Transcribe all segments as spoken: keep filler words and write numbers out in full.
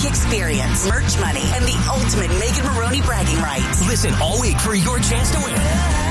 experience, merch money, and the ultimate Megan Maroney bragging rights. Listen all week for your chance to win.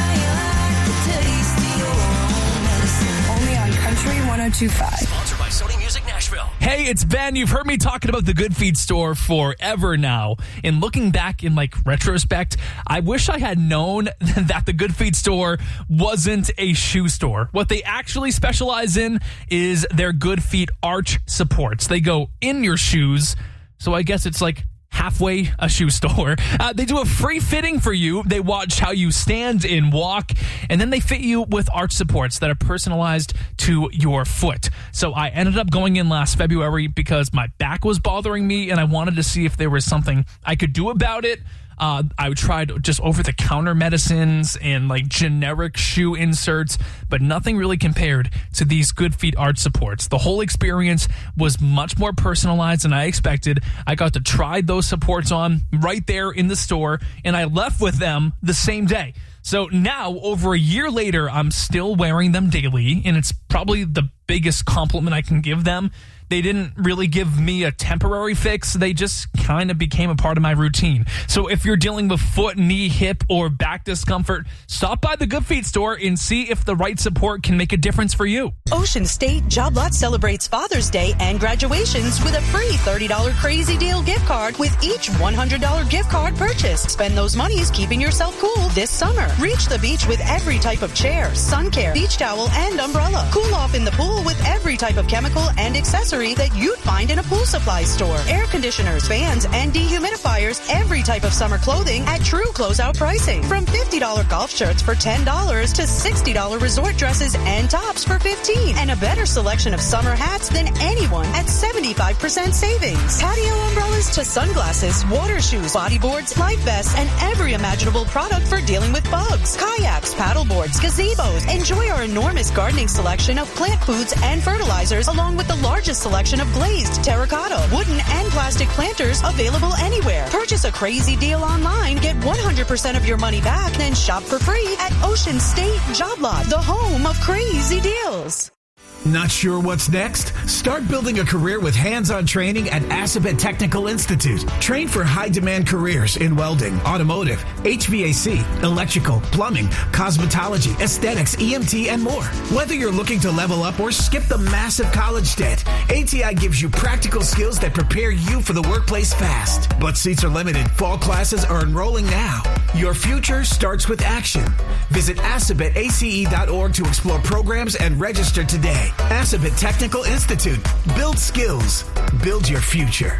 Only on Country one oh two point five. Sponsored by Sony Music Nashville. Hey, it's Ben. You've heard me talking about the Good Feet store forever now. And looking back in like retrospect, I wish I had known that the Good Feet store wasn't a shoe store. What they actually specialize in is their Good Feet arch supports. They go in your shoes. So I guess it's like halfway a shoe store. Uh, they do a free fitting for you. They watch how you stand and walk, and then they fit you with arch supports that are personalized to your foot. So I ended up going in last February because my back was bothering me, and I wanted to see if there was something I could do about it. Uh, I tried just over-the-counter medicines and like generic shoe inserts, but nothing really compared to these Good Feet arch supports. The whole experience was much more personalized than I expected. I got to try those supports on right there in the store, and I left with them the same day. So now, over a year later, I'm still wearing them daily, and it's probably the biggest compliment I can give them. They didn't really give me a temporary fix. They just kind of became a part of my routine. So if you're dealing with foot, knee, hip, or back discomfort, stop by the Good Feet store and see if the right support can make a difference for you. Ocean State Job Lot celebrates Father's Day and graduations with a free thirty dollars Crazy Deal gift card with each one hundred dollars gift card purchase. Spend those monies keeping yourself cool this summer. Reach the beach with every type of chair, sun care, beach towel, and umbrella. Cool off in the pool with every type of chemical and accessory that you'd find in a pool supply store. Air conditioners, fans, and dehumidifiers, every type of summer clothing at true closeout pricing. From fifty dollars golf shirts for ten dollars to sixty dollars resort dresses and tops for fifteen dollars. And a better selection of summer hats than anyone at seventy-five percent savings. Patio umbrellas to sunglasses, water shoes, bodyboards, life vests, and every imaginable product for dealing with bugs. Kayaks, paddleboards, gazebos. Enjoy our enormous gardening selection of plant foods and fertilizers, along with the largest selection of glazed, terracotta, wooden, and plastic planters available anywhere. Purchase a Crazy Deal online, get one hundred percent of your money back, then shop for free at Ocean State Job Lot, the home of crazy deals. Not sure what's next? Start building a career with hands-on training at Assabet Technical Institute. Train for high-demand careers in welding, automotive, H V A C, electrical, plumbing, cosmetology, aesthetics, E M T, and more. Whether you're looking to level up or skip the massive college debt, A T I gives you practical skills that prepare you for the workplace fast. But seats are limited. Fall classes are enrolling now. Your future starts with action. Visit assabet A C E dot org to explore programs and register today. Assabet Technical Institute. Build skills. Build your future.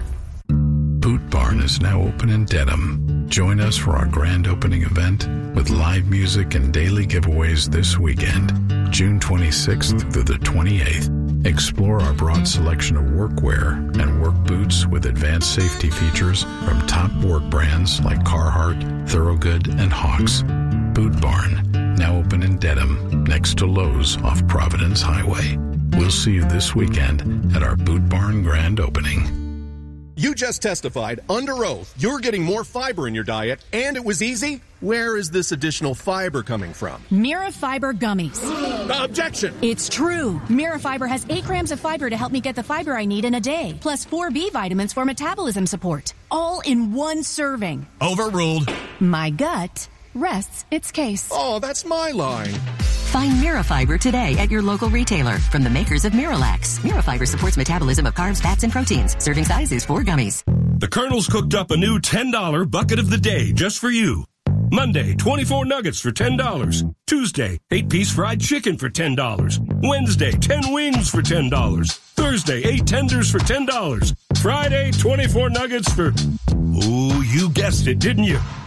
Boot Barn is now open in Dedham. Join us for our grand opening event with live music and daily giveaways this weekend, June twenty-sixth through the twenty-eighth. Explore our broad selection of workwear and work boots with advanced safety features from top work brands like Carhartt, Thorogood, and Hawks. Boot Barn, now open in Dedham, next to Lowe's off Providence Highway. We'll see you this weekend at our Boot Barn grand opening. You just testified under oath you're getting more fiber in your diet, and it was easy? Where is this additional fiber coming from? Mira Fiber Gummies. Objection! It's true. Mira Fiber has eight grams of fiber to help me get the fiber I need in a day, plus four B vitamins for metabolism support, all in one serving. Overruled. My gut rests its case. Oh, that's my line. Find Mira Fiber today at your local retailer from the makers of Miralax. Mira Fiber supports metabolism of carbs, fats, and proteins. Serving size is four gummies. The Colonel's cooked up a new ten dollars bucket of the day just for you. Monday, twenty-four nuggets for ten dollars. Tuesday, eight-piece fried chicken for ten dollars. Wednesday, ten wings for ten dollars. Thursday, eight tenders for ten dollars. Friday, twenty-four nuggets for... Ooh, you guessed it, didn't you?